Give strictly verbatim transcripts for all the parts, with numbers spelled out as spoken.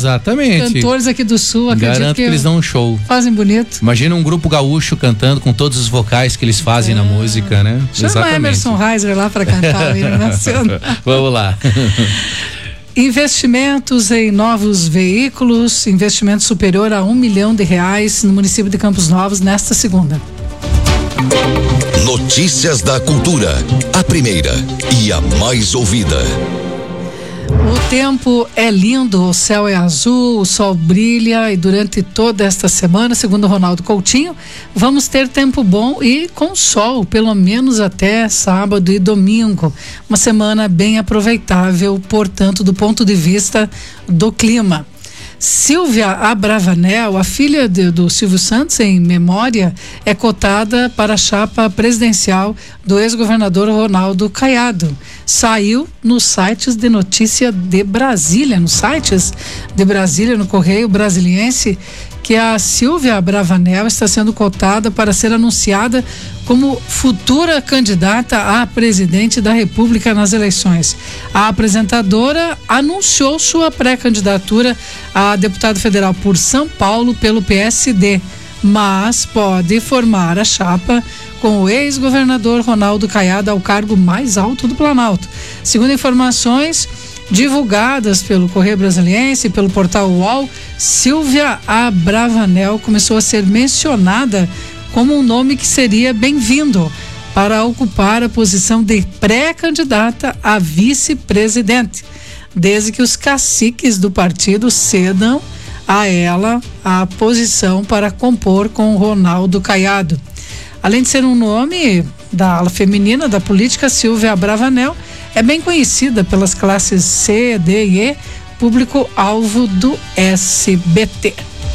Exatamente. Cantores aqui do Sul, acredito Garanto que, que eles dão um show. Fazem bonito. Imagina um grupo gaúcho cantando com todos os vocais que eles fazem é. na música, né? Chama Exatamente. Emerson Reiser lá para cantar o hino nacional. Vamos lá. Investimentos em novos veículos, investimento superior a um milhão de reais no município de Campos Novos nesta segunda. Notícias da Cultura, a primeira e a mais ouvida. O tempo é lindo, o céu é azul, o sol brilha e durante toda esta semana, segundo Ronaldo Coutinho, vamos ter tempo bom e com sol, pelo menos até sábado e domingo. Uma semana bem aproveitável, portanto, do ponto de vista do clima. Silvia Abravanel, a filha de, do Silvio Santos, em memória, é cotada para a chapa presidencial do ex-governador Ronaldo Caiado. Saiu nos sites de notícia de Brasília, nos sites de Brasília, no Correio Brasiliense, que a Silvia Abravanel está sendo cotada para ser anunciada como futura candidata a presidente da República nas eleições. A apresentadora anunciou sua pré-candidatura a deputado federal por São Paulo pelo P S D, mas pode formar a chapa com o ex-governador Ronaldo Caiado ao cargo mais alto do Planalto. Segundo informações divulgadas pelo Correio Brasiliense e pelo portal U O L, Silvia Abravanel começou a ser mencionada como um nome que seria bem-vindo para ocupar a posição de pré-candidata a vice-presidente, desde que os caciques do partido cedam a ela a posição para compor com Ronaldo Caiado. Além de ser um nome da ala feminina da política, Silvia Abravanel é bem conhecida pelas classes C, D e E, público-alvo do S B T.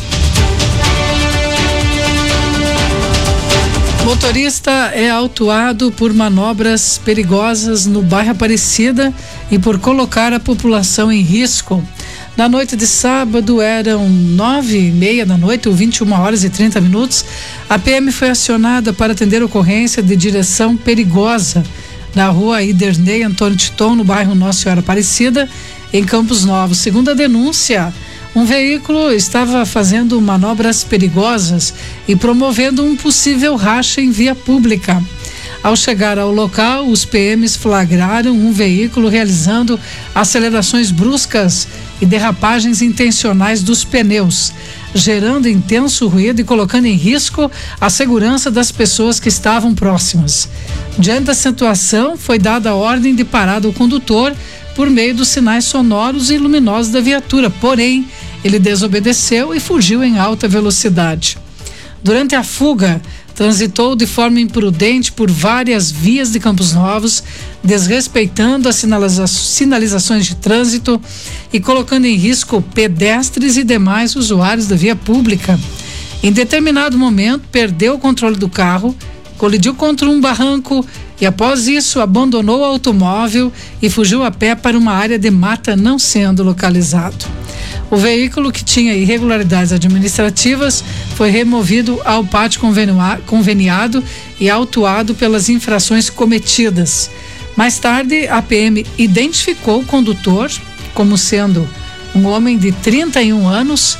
Motorista é autuado por manobras perigosas no bairro Aparecida e por colocar a população em risco. Na noite de sábado, eram nove e meia da noite, ou vinte e uma horas e trinta minutos, a P M foi acionada para atender ocorrência de direção perigosa na rua Iderney Antônio Titon, no bairro Nossa Senhora Aparecida, em Campos Novos. Segundo a denúncia, um veículo estava fazendo manobras perigosas e promovendo um possível racha em via pública. Ao chegar ao local, os P Ms flagraram um veículo realizando acelerações bruscas e derrapagens intencionais dos pneus, gerando intenso ruído e colocando em risco a segurança das pessoas que estavam próximas. Diante da situação, foi dada a ordem de parada ao condutor por meio dos sinais sonoros e luminosos da viatura, porém, ele desobedeceu e fugiu em alta velocidade. Durante a fuga, transitou de forma imprudente por várias vias de Campos Novos, desrespeitando as sinaliza- sinalizações de trânsito e colocando em risco pedestres e demais usuários da via pública. Em determinado momento, perdeu o controle do carro, colidiu contra um barranco e, após isso, abandonou o automóvel e fugiu a pé para uma área de mata, não sendo localizado. O veículo, que tinha irregularidades administrativas, foi removido ao pátio conveniado e autuado pelas infrações cometidas. Mais tarde, a P M identificou o condutor como sendo um homem de trinta e um anos,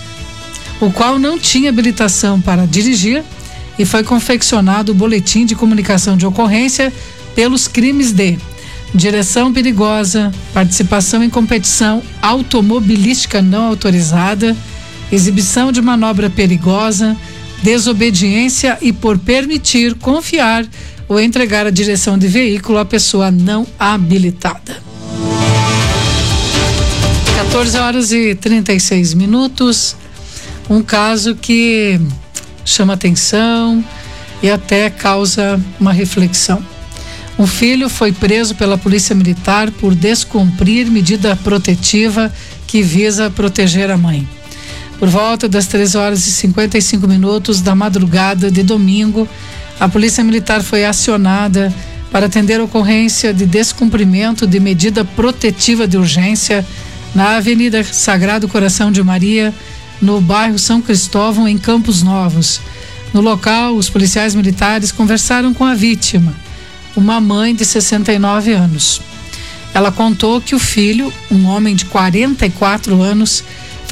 o qual não tinha habilitação para dirigir, e foi confeccionado o boletim de comunicação de ocorrência pelos crimes de direção perigosa, participação em competição automobilística não autorizada, exibição de manobra perigosa, desobediência e por permitir, confiar ou entregar a direção de veículo à pessoa não habilitada. quatorze horas e trinta e seis minutos, um caso que chama atenção e até causa uma reflexão. Um filho foi preso pela Polícia Militar por descumprir medida protetiva que visa proteger a mãe. Por volta das treze horas e cinquenta e cinco minutos da madrugada de domingo, a Polícia Militar foi acionada para atender ocorrência de descumprimento de medida protetiva de urgência na Avenida Sagrado Coração de Maria, no bairro São Cristóvão, em Campos Novos. No local, os policiais militares conversaram com a vítima, uma mãe de sessenta e nove anos. Ela contou que o filho, um homem de quarenta e quatro anos,